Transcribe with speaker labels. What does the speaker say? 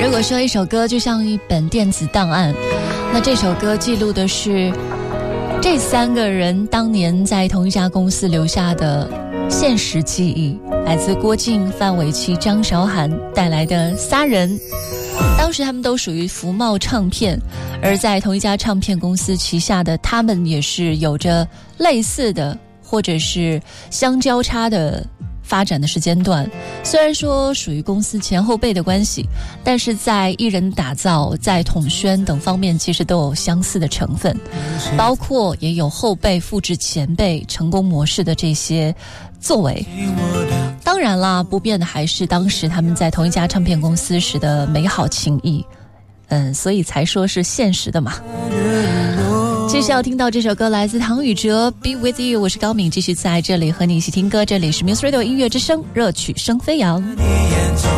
Speaker 1: 如果说一首歌就像一本电子档案，那这首歌记录的是这3个人当年在同一家公司留下的现实记忆，来自郭靖、范玮琪、张韶涵带来的3人。当时他们都属于福茂唱片，而在同一家唱片公司旗下的他们也是有着类似的或者是相交叉的发展的时间段。虽然说属于公司前后辈的关系，但是在艺人打造、在统宣等方面其实都有相似的成分，包括也有后辈复制前辈成功模式的这些作为。当然啦，不变的还是当时他们在同一家唱片公司时的美好情谊，所以才说是现实的嘛。接下来要听到这首歌来自唐禹哲 Be With You， 我是高敏，继续在这里和你一起听歌，这里是 Muse Radio 音乐之声，热曲声飞扬。